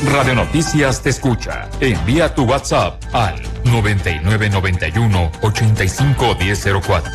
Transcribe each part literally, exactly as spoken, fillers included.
Radio Noticias te escucha. Envía tu WhatsApp al noventa y nueve noventa y uno ochenta y cinco diez cero cuatro.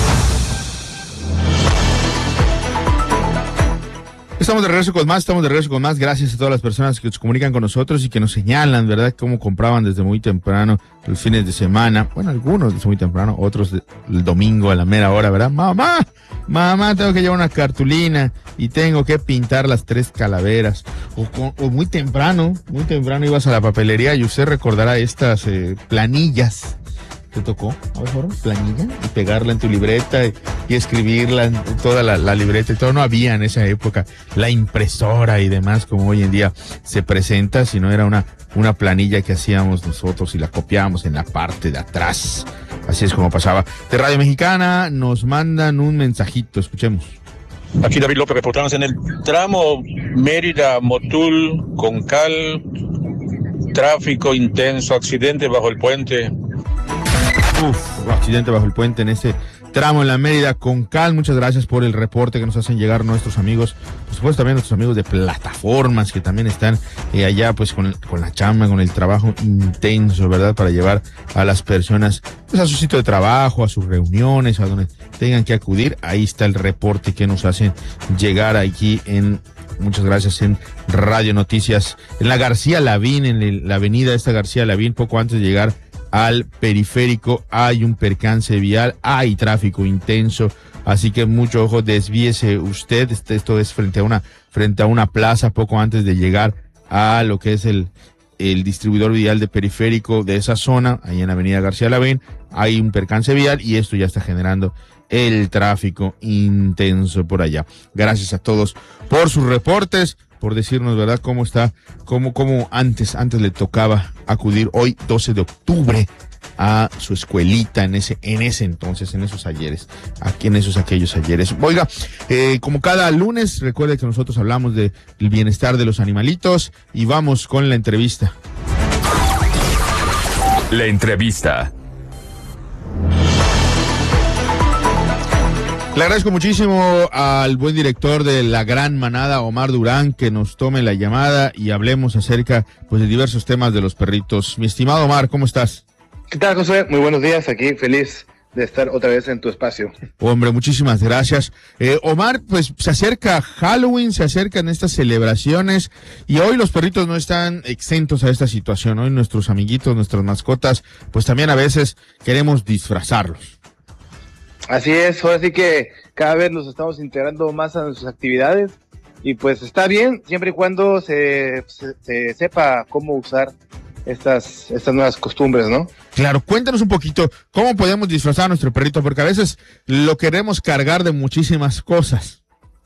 Estamos de regreso con más, estamos de regreso con más. Gracias a todas las personas que se comunican con nosotros y que nos señalan, ¿verdad?, cómo compraban desde muy temprano los fines de semana. Bueno, algunos desde muy temprano, otros de, el domingo a la mera hora, ¿verdad? Mamá, mamá, tengo que llevar una cartulina y tengo que pintar las tres calaveras. O, o muy temprano, muy temprano ibas a la papelería y usted recordará estas eh, planillas. ¿Te tocó? A ver, Jorge, planilla y pegarla en tu libreta y, y escribirla en toda la, la libreta y todo. No había en esa época la impresora y demás como hoy en día se presenta, sino era una, una planilla que hacíamos nosotros y la copiábamos en la parte de atrás. Así es como pasaba. De Radio Mexicana nos mandan un mensajito, escuchemos. Aquí David López, reportamos en el tramo Mérida-Motul, Concal, tráfico intenso, accidente bajo el puente. Uf, accidente bajo el puente en ese tramo en la Mérida Concal. Muchas gracias por el reporte que nos hacen llegar nuestros amigos, por supuesto también nuestros amigos de plataformas que también están eh, allá pues con, el, con la chamba, con el trabajo intenso, ¿verdad? Para llevar a las personas pues a su sitio de trabajo, a sus reuniones, a donde tengan que acudir. Ahí está el reporte que nos hacen llegar aquí en, muchas gracias, en Radio Noticias, en la García Lavín, en el, la avenida esta García Lavín, poco antes de llegar al periférico hay un percance vial, hay tráfico intenso, así que mucho ojo, desvíese usted. Esto es frente a una frente a una plaza poco antes de llegar a lo que es el el distribuidor vial de periférico de esa zona, ahí en la avenida García Lavín, hay un percance vial y esto ya está generando el tráfico intenso por allá. Gracias a todos por sus reportes, por decirnos, ¿verdad?, cómo está, cómo, cómo antes, antes le tocaba acudir hoy, doce de octubre, a su escuelita en ese, en ese entonces, en esos ayeres, aquí en esos aquellos ayeres. Oiga, eh, como cada lunes, recuerde que nosotros hablamos del bienestar de los animalitos y vamos con la entrevista. La entrevista. Le agradezco muchísimo al buen director de La Gran Manada, Omar Durán, que nos tome la llamada y hablemos acerca pues de diversos temas de los perritos. Mi estimado Omar, ¿cómo estás? ¿Qué tal, José? Muy buenos días, aquí feliz de estar otra vez en tu espacio. Hombre, muchísimas gracias. Eh, Omar, pues se acerca Halloween, se acercan estas celebraciones y hoy los perritos no están exentos a esta situación. Hoy nuestros amiguitos, nuestras mascotas, pues también a veces queremos disfrazarlos. Así es, ahora sí que cada vez nos estamos integrando más a nuestras actividades y pues está bien, siempre y cuando se, se, se sepa cómo usar estas, estas nuevas costumbres, ¿no? Claro, cuéntanos un poquito cómo podemos disfrazar a nuestro perrito, porque a veces lo queremos cargar de muchísimas cosas.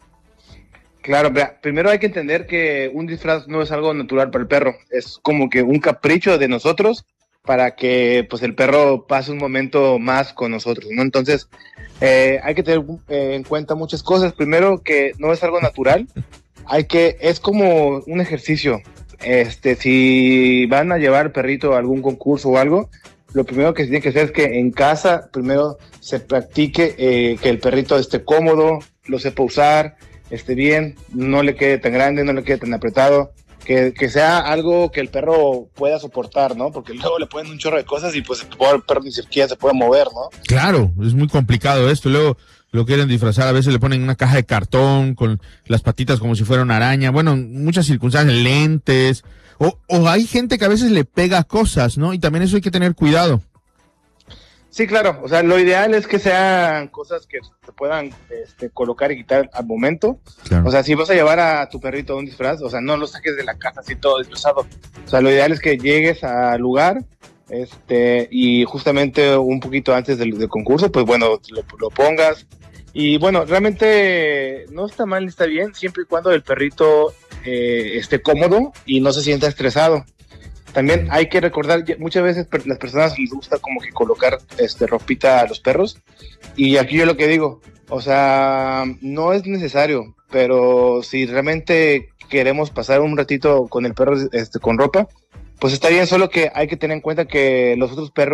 Claro, primero hay que entender que un disfraz no es algo natural para el perro, es como que un capricho de nosotros para que pues el perro pase un momento más con nosotros, ¿no? Entonces, eh, hay que tener eh, en cuenta muchas cosas. Primero, que no es algo natural, hay que, es como un ejercicio. Este, si van a llevar al perrito a algún concurso o algo, lo primero que se tiene que hacer es que en casa primero se practique eh, que el perrito esté cómodo, lo sepa usar, esté bien, no le quede tan grande, no le quede tan apretado. Que, que sea algo que el perro pueda soportar, ¿no? Porque luego le ponen un chorro de cosas y pues el perro ni siquiera se puede mover, ¿no? Claro, es muy complicado esto. Luego lo quieren disfrazar, a veces le ponen una caja de cartón con las patitas como si fuera una araña. Bueno, muchas circunstancias, lentes. O, o hay gente que a veces le pega cosas, ¿no? Y también eso hay que tener cuidado. Sí, claro. O sea, lo ideal es que sean cosas que se puedan este, colocar y quitar al momento. Claro. O sea, si vas a llevar a tu perrito a un disfraz, o sea, no lo saques de la casa así todo disfrazado. O sea, lo ideal es que llegues al lugar este y justamente un poquito antes del, del concurso, pues bueno, lo, lo pongas. Y bueno, realmente no está mal ni está bien, siempre y cuando el perrito eh, esté cómodo y no se sienta estresado. También hay que recordar, muchas veces las personas les gusta como que colocar este ropita a los perros, y aquí yo lo que digo, o sea, no es necesario, pero si realmente queremos pasar un ratito con el perro este, con ropa, pues está bien, solo que hay que tener en cuenta que los otros perros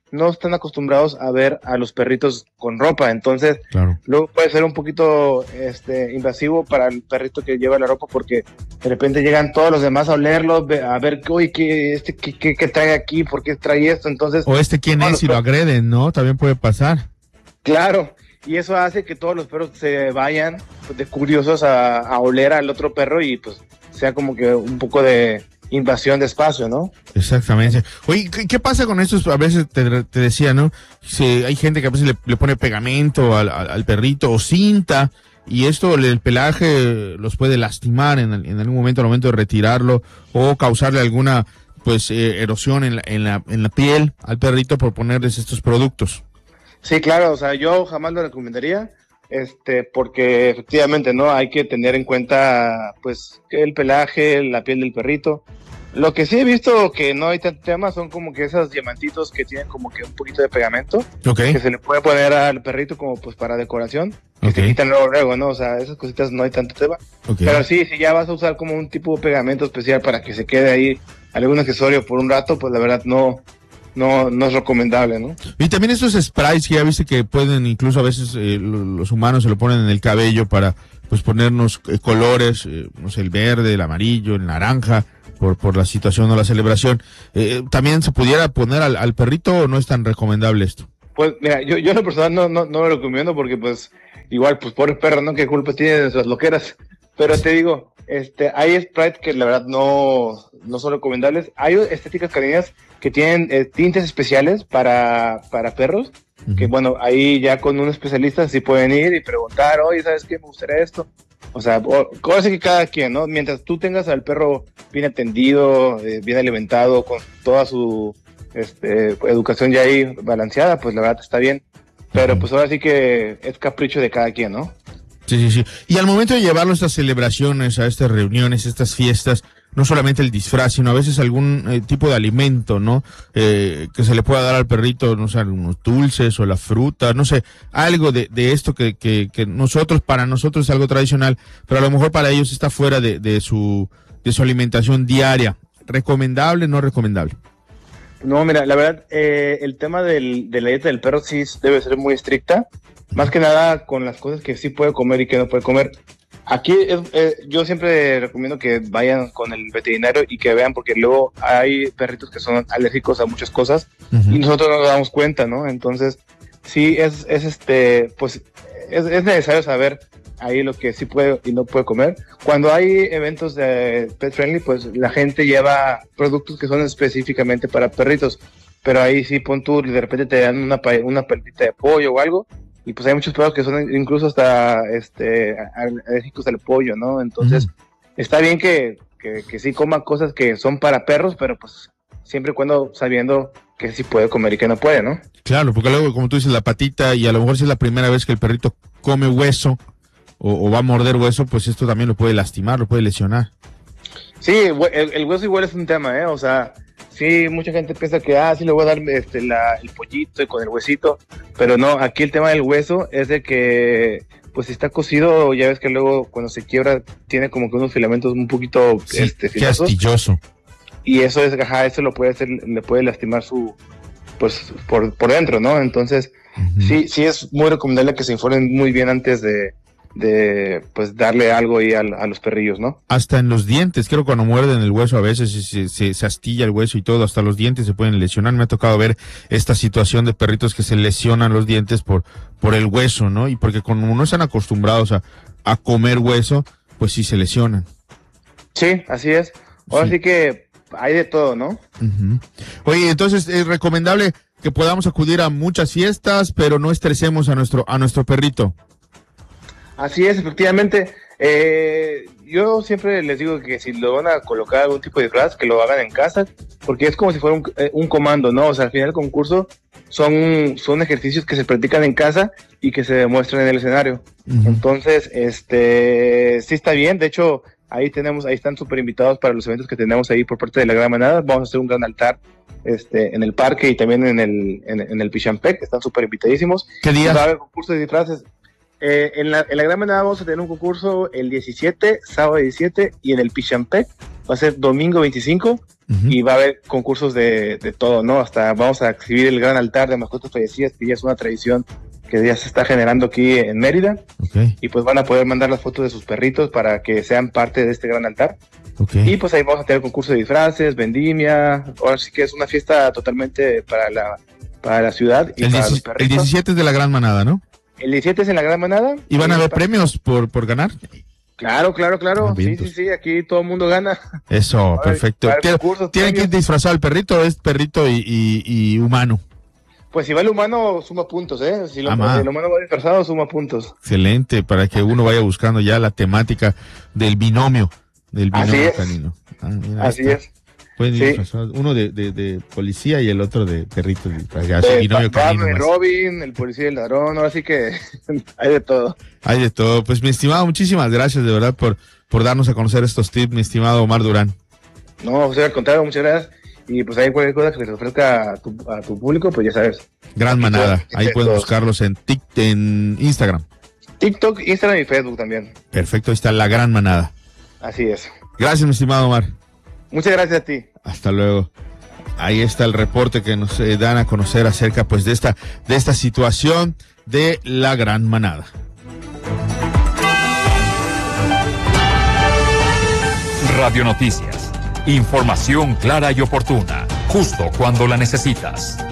no están acostumbrados a ver a los perritos con ropa, entonces claro. luego puede ser un poquito este invasivo para el perrito que lleva la ropa, porque de repente llegan todos los demás a olerlo, a ver, uy, ¿qué, este, qué, qué, qué trae aquí? ¿Por qué trae esto? Entonces, o este quién es y lo agreden, ¿no? También puede pasar. Claro, y eso hace que todos los perros se vayan pues, de curiosos a, a oler al otro perro y pues sea como que un poco de invasión de espacio, ¿no? Exactamente. Oye, ¿qué, qué pasa con estos? A veces te, te decía, ¿no? Si hay gente que a veces le, le pone pegamento al, al, al perrito o cinta, y esto, el pelaje los puede lastimar en, en algún momento, al momento de retirarlo, o causarle alguna pues eh, erosión en la, en, la, en la piel al perrito por ponerles estos productos. Sí, claro, o sea, yo jamás lo recomendaría, este, porque efectivamente, ¿no? Hay que tener en cuenta, pues, el pelaje, la piel del perrito. Lo que sí he visto que no hay tanto tema son como que esos diamantitos que tienen como que un poquito de pegamento, okay. que se le puede poner al perrito como pues para decoración, que okay. se quitan luego, luego, ¿no? O sea, esas cositas no hay tanto tema. Okay. Pero sí, si ya vas a usar como un tipo de pegamento especial para que se quede ahí algún accesorio por un rato, pues la verdad no... No, no es recomendable, ¿no? Y también estos sprays que ya viste que pueden, incluso a veces eh, los humanos se lo ponen en el cabello para pues ponernos eh, colores, eh, no sé, el verde, el amarillo, el naranja, por por la situación o la celebración. Eh, ¿También se pudiera poner al, al perrito o no es tan recomendable esto? Pues mira, yo, yo en lo personal no, no, no lo recomiendo porque pues igual, pues pobre perro, ¿no? ¿Qué culpa tiene de sus loqueras? Pero te digo, este, hay sprays que la verdad no, no son recomendables. Hay estéticas caninas que tienen eh, tintes especiales para, para perros, uh-huh. que bueno, ahí ya con un especialista sí pueden ir y preguntar, oye, ¿sabes qué? Me gustaría esto. O sea, cosa que cada quien, ¿no? Mientras tú tengas al perro bien atendido, eh, bien alimentado, con toda su este, educación ya ahí balanceada, pues la verdad está bien. Pero uh-huh. pues ahora sí que es capricho de cada quien, ¿no? Sí, sí, sí. Y al momento de llevarlo a estas celebraciones, a estas reuniones, a estas fiestas, no solamente el disfraz, sino a veces algún eh, tipo de alimento, ¿no? Eh, que se le pueda dar al perrito, no sé, unos dulces o la fruta, no sé, algo de, de esto que, que, que nosotros, para nosotros es algo tradicional, pero a lo mejor para ellos está fuera de, de su, de su alimentación diaria. ¿Recomendable o no recomendable? No, mira, la verdad, eh, el tema del, de la dieta del perro sí debe ser muy estricta, más que nada con las cosas que sí puede comer y que no puede comer. Aquí es, eh, yo siempre recomiendo que vayan con el veterinario y que vean, porque luego hay perritos que son alérgicos a muchas cosas uh-huh. y nosotros no nos damos cuenta, ¿no? Entonces, sí es, es este, pues, es, es necesario saber ahí lo que sí puede y no puede comer. Cuando hay eventos de pet friendly, pues la gente lleva productos que son específicamente para perritos, pero ahí sí pon tú, de repente te dan una, una pelotita de pollo o algo, y pues hay muchos perros que son incluso hasta este alérgicos al pollo, ¿no? Entonces, uh-huh. está bien que, que, que sí coman cosas que son para perros, pero pues siempre y cuando sabiendo que sí puede comer y que no puede, ¿no? Claro, porque luego, como tú dices, la patita, y a lo mejor si es la primera vez que el perrito come hueso o, o va a morder hueso, pues esto también lo puede lastimar, lo puede lesionar. Sí, el, el hueso igual es un tema, ¿eh? O sea, sí, mucha gente piensa que, ah, sí le voy a dar este, la, el pollito y con el huesito, pero no, aquí el tema del hueso es de que, pues si está cocido, ya ves que luego cuando se quiebra tiene como que unos filamentos un poquito, sí, este, qué astilloso. Y eso es, ajá, eso lo puede hacer, le puede lastimar su, pues, por, por dentro, ¿no? Entonces, uh-huh. sí, sí es muy recomendable que se informen muy bien antes de, de pues darle algo ahí a, a los perrillos, ¿no? Hasta en los dientes, creo que cuando muerden el hueso a veces se, se, se astilla el hueso y todo, hasta los dientes se pueden lesionar. Me ha tocado ver esta situación de perritos que se lesionan los dientes por, por el hueso, ¿no? Y porque como no están acostumbrados a, a comer hueso, pues sí se lesionan. Sí, así es. Ahora sí, sí que hay de todo, ¿no? Uh-huh. Oye, entonces es recomendable que podamos acudir a muchas fiestas, pero no estresemos a nuestro, a nuestro perrito. Así es, efectivamente. Eh, yo siempre les digo que si lo van a colocar algún tipo de disfraz, que lo hagan en casa, porque es como si fuera un, eh, un comando, ¿no? O sea, al final del concurso son, son ejercicios que se practican en casa y que se demuestran en el escenario. Uh-huh. Entonces, este, sí está bien. De hecho, ahí tenemos, ahí están súper invitados para los eventos que tenemos ahí por parte de la Gran Manada. Vamos a hacer un gran altar este, en el parque y también en el, en, en el Pichampec. Están súper invitadísimos. ¿Qué día? Va a haber concurso de disfraces. Eh, en, la, en la Gran Manada vamos a tener un concurso el diecisiete, sábado diecisiete, y en el Pichampec va a ser domingo veinticinco, uh-huh. y va a haber concursos de, de todo, ¿no? Hasta vamos a exhibir el gran altar de mascotas fallecidas, que ya es una tradición que ya se está generando aquí en Mérida. Okay. Y pues van a poder mandar las fotos de sus perritos para que sean parte de este gran altar. Okay. Y pues ahí vamos a tener concurso de disfraces, vendimia. Ahora sí que es una fiesta totalmente para la, para la ciudad y el para dieci- los perritos. El diecisiete es de la Gran Manada, ¿no? El diecisiete es en la Gran Manada. ¿Y van a haber premios por, por ganar? Claro, claro, claro. Ah, sí, sí, sí, aquí todo el mundo gana. Eso, perfecto. ¿Tienen que disfrazar al perrito o es perrito y, y, y humano? Pues si va el humano, suma puntos, ¿eh? Si lo, ah, el humano va disfrazado, suma puntos. Excelente, para que uno vaya buscando ya la temática del binomio, del binomio canino. Ah, mira, Así está. es. Pueden ir sí. disfrazados, uno de, de, de policía y el otro de perrito. De binomio canino. El Robin, el policía y el ladrón, ahora sí que hay de todo. Hay de todo. Pues mi estimado, muchísimas gracias de verdad por, por darnos a conocer estos tips, mi estimado Omar Durán. No, José, al contrario, muchas gracias. Y pues hay cualquier cosa que les ofrezca a tu, a tu público, pues ya sabes. Gran Manada. Ahí pueden buscarlos en, tic, en Instagram. TikTok, Instagram y Facebook también. Perfecto, ahí está La Gran Manada. Así es. Gracias, mi estimado Omar. Muchas gracias a ti. Hasta luego. Ahí está el reporte que nos eh, dan a conocer acerca pues de esta, de esta situación de La Gran Manada. Radio Noticias. Información clara y oportuna, justo cuando la necesitas.